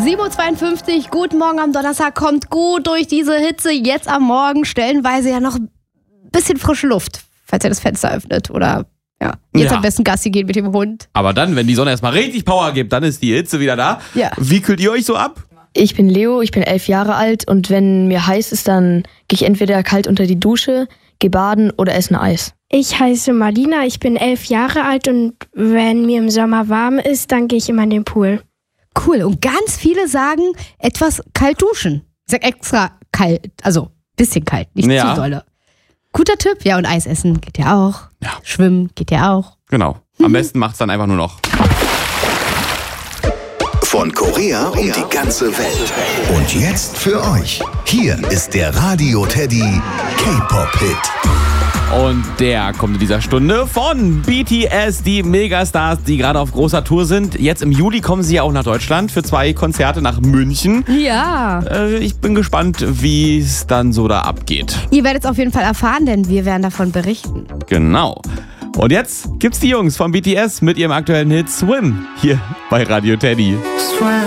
7:52 Uhr, guten Morgen am Donnerstag, kommt gut durch diese Hitze. Jetzt am Morgen stellenweise ja noch ein bisschen frische Luft, falls ihr das Fenster öffnet oder jetzt am besten Gassi gehen mit dem Hund. Aber dann, wenn die Sonne erstmal richtig Power gibt, dann ist die Hitze wieder da. Ja. Wie kühlt ihr euch so ab? Ich bin Leo, ich bin 11 Jahre alt und wenn mir heiß ist, dann gehe ich entweder kalt unter die Dusche, gehe baden oder esse ein Eis. Ich heiße Marlina, ich bin 11 Jahre alt und wenn mir im Sommer warm ist, dann gehe ich immer in den Pool. Cool, und ganz viele sagen, etwas kalt duschen. Ich sag extra kalt, also bisschen kalt, nicht zu dolle. Guter Tipp, ja, und Eis essen geht ja auch. Ja. Schwimmen geht ja auch. Genau, am besten macht's dann einfach nur noch. Von Korea um die ganze Welt. Und jetzt für euch. Hier ist der Radio Teddy K-Pop-Hit. Und der kommt in dieser Stunde von BTS, die Megastars, die gerade auf großer Tour sind. Jetzt im Juli kommen sie ja auch nach Deutschland für 2 Konzerte nach München. Ja. Ich bin gespannt, wie es dann so da abgeht. Ihr werdet es auf jeden Fall erfahren, denn wir werden davon berichten. Genau. Und jetzt gibt's die Jungs von BTS mit ihrem aktuellen Hit Swim hier bei Radio Teddy.